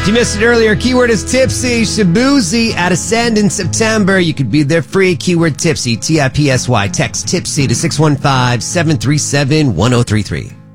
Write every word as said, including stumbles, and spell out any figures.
you missed it earlier, keyword is tipsy. Shabuzi at Ascend in September. You could be there free. Keyword tipsy, T I P S Y. Text tipsy to six one five, seven three seven, one zero three three.